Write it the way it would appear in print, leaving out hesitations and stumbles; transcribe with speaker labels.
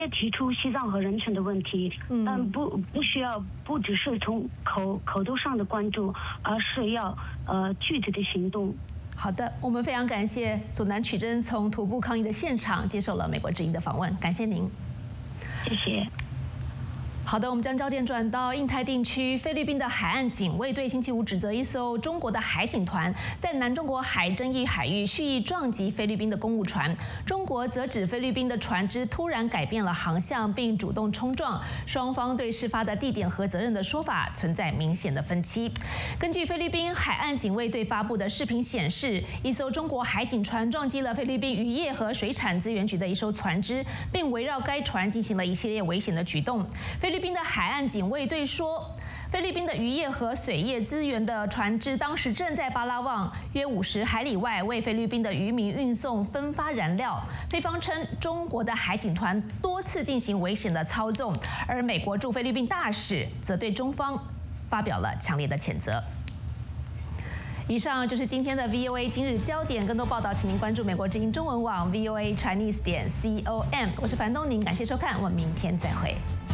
Speaker 1: 提出西藏和人权的问题，但不只是从口头上的关注，而是要具体的行动。
Speaker 2: 好的，我们非常感谢索南曲珍从徒步抗议的现场接受了美国之音的访问，感谢您，
Speaker 1: 谢谢。
Speaker 2: 好的，我们将焦点转到印太地区，菲律宾的海岸警卫队星期五指责一艘中国的海警团在南中国海争议海域蓄意撞击菲律宾的公务船，中国则指菲律宾的船只突然改变了航向并主动冲撞，双方对事发的地点和责任的说法存在明显的分歧。根据菲律宾海岸警卫队发布的视频显示，一艘中国海警船撞击了菲律宾渔业和水产资源局的一艘船只，并围绕该船进行了一系列危险的举动。菲律宾的海岸警卫队说，菲律宾的渔业和水业资源的船只当时正在巴拉望约50海里外为菲律宾的渔民运送分发燃料。菲方称，中国的海警团多次进行危险的操纵，而美国驻菲律宾大使则对中方发表了强烈的谴责。以上就是今天的 VOA 今日焦点，更多报道请您关注美国之音中文网 VOA Chinese.com。我是樊东宁，感谢收看，我们明天再会。